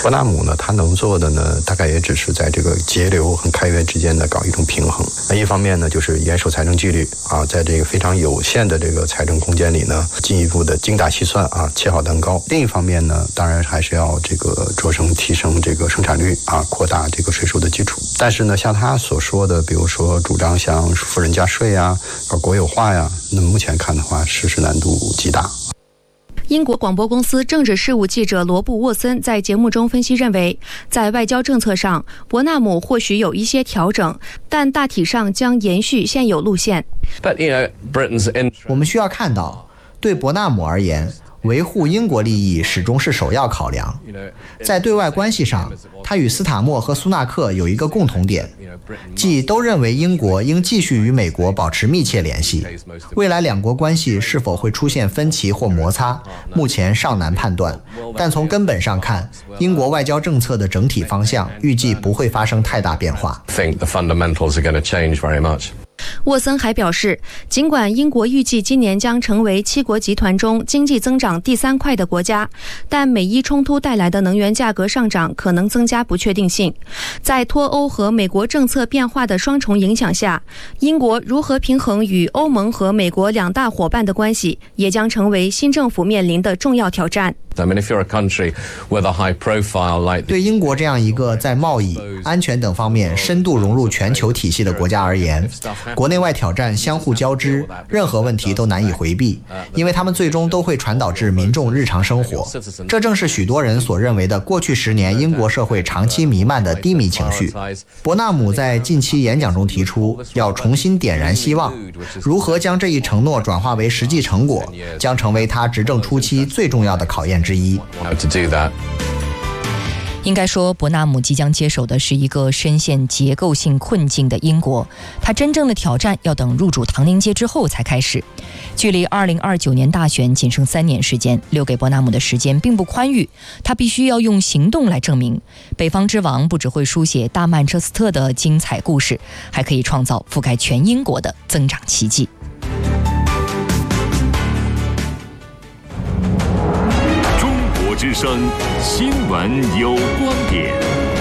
伯纳姆呢，他能做的呢，大概也只是在这个节流和开源之间呢搞一种平衡。一方面呢，就是严守财政纪律啊，在这个非常有限的这个财政空间里呢，进一步的精打细算啊，切好蛋糕。另一方面呢，当然还是要这个着声提升这个生产率啊，扩大这个税收的基础。但是呢，像他所说的，比如说主张像富人加税呀、搞国有化呀，那么目前看的话，实施难度极大。 英国广播公司政治事务记者罗布·沃森在节目中分析认为，在外交政策上，伯纳姆或许有一些调整，但大体上将延续现有路线。 我们需要看到，对伯纳姆而言，维护英国利益始终是首要考量。在对外关系上，他与斯塔默和苏纳克有一个共同点，即都认为英国应继续与美国保持密切联系。未来两国关系是否会出现分歧或摩擦，目前尚难判断。但从根本上看，英国外交政策的整体方向预计不会发生太大变化。 沃森还表示，尽管英国预计今年将成为7国集团中经济增长第3快的国家，但美伊冲突带来的能源价格上涨可能增加不确定性。在脱欧和美国政策变化的双重影响下，英国如何平衡与欧盟和美国两大伙伴的关系，也将成为新政府面临的重要挑战。 对英国这样一个在贸易、安全等方面深度融入全球体系的国家而言，国内外挑战相互交织，任何问题都难以回避，因为他们最终都会传导至民众日常生活。这正是许多人所认为的过去10年英国社会长期弥漫的低迷情绪。伯纳姆在近期演讲中提出，要重新点燃希望，如何将这一承诺转化为实际成果，将成为他执政初期最重要的考验之一。 应该说，伯纳姆即将接手的是一个深陷结构性困境的英国，他真正的挑战要等入主唐宁街之后才开始。距离2029年大选仅剩3年时间，留给伯纳姆的时间并不宽裕，他必须要用行动来证明，北方之王不只会书写大曼彻斯特的精彩故事，还可以创造覆盖全英国的增长奇迹。 之声新闻有观点，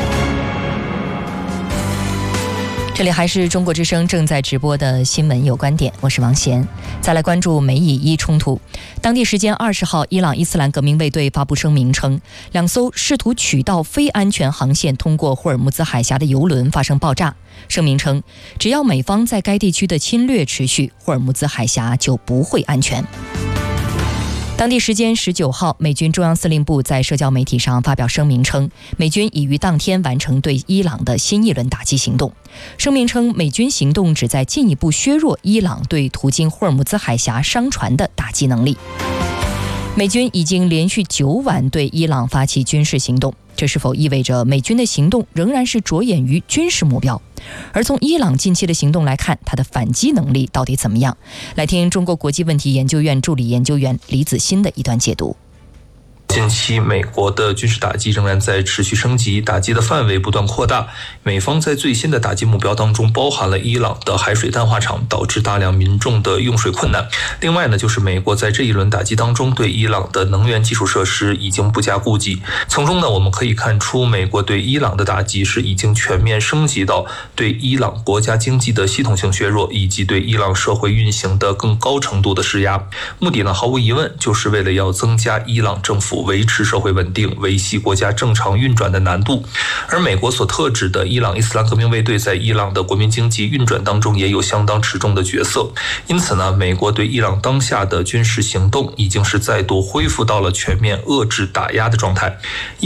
这里还是中国之声正在直播的新闻有观点，我是王贤。再来关注美以伊冲突。当地时间20号，伊朗伊斯兰革命卫队发布声明称，2艘试图取道非安全航线通过霍尔木兹海峡的油轮发生爆炸。声明称，只要美方在该地区的侵略持续，霍尔木兹海峡就不会安全。当地时间19号，美军中央司令部在社交媒体上发表声明称，美军已于当天完成对伊朗的新一轮打击行动。声明称，美军行动旨在进一步削弱伊朗对途经霍尔木兹海峡商船的打击能力。美军已经连续9晚对伊朗发起军事行动，这是否意味着美军的行动仍然是着眼于军事目标？而从伊朗近期的行动来看，它的反击能力到底怎么样？来听中国国际问题研究院助理研究员李子欣的一段解读。 近期美国的军事打击仍然在持续升级，打击的范围不断扩大。美方在最新的打击目标当中包含了伊朗的海水淡化厂，导致大量民众的用水困难。另外呢，就是美国在这一轮打击当中对伊朗的能源基础设施已经不加顾忌。从中呢，我们可以看出美国对伊朗的打击是已经全面升级到对伊朗国家经济的系统性削弱，以及对伊朗社会运行的更高程度的施压。目的呢，毫无疑问就是为了要增加伊朗政府维持社会稳定、维系国家正常运转的难度。而美国所特指的伊朗伊斯兰革命卫队在伊朗的国民经济运转当中也有相当持重的角色。因此呢，美国对伊朗当下的军事行动已经是再度恢复到了全面遏制打压的状态。